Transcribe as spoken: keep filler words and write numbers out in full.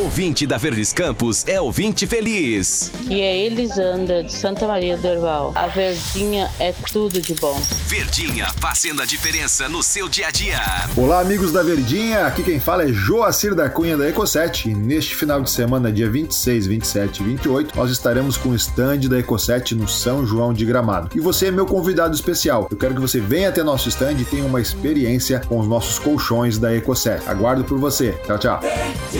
Ouvinte da Verdes Campos é ouvinte feliz. E é Elisandra, de Santa Maria do Herval. A Verdinha é tudo de bom. Verdinha, fazendo a diferença no seu dia a dia. Olá, amigos da Verdinha. Aqui quem fala é Joacir da Cunha da Ecosete. E neste final de semana, dia vinte e seis, vinte e sete e vinte e oito, nós estaremos com o stand da Ecosete no São João de Gramado. E você é meu convidado especial. Eu quero que você venha até nosso stand e tenha uma experiência com os nossos colchões da Ecosete. Aguardo por você. Tchau, tchau.